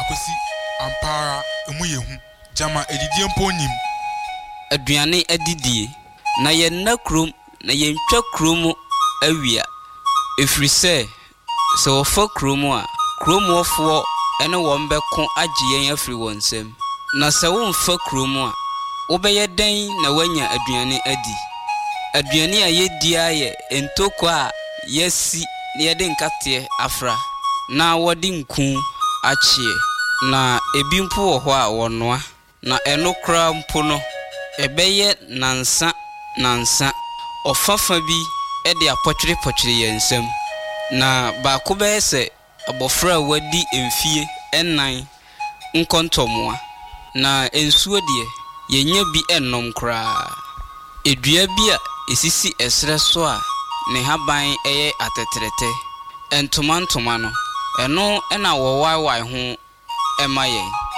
kosi ampara emu yehu jama edidie mponim aduane adidie na yenna krom na yentwa krom awia efrise se wofa krom a kromwofo ene wombeko agye yen afiri wonsem na se wonfa krom a wobeye den na wanya aduane adi aduane a yedi aye entoko a yesi na yede nkate afra na wodi nku achie na ebi mpo wo ho a wonoa na enokra mpo no ebeye nansa ofafa bi ede apotwere yensem na ba ko be se abofra wadi emfie ennan nkontomoa na ensuo de yenya bi ennom kra edua bi a esisi esre so a ne haban eye atetrete entoma no eno na wowaiwai ho emayen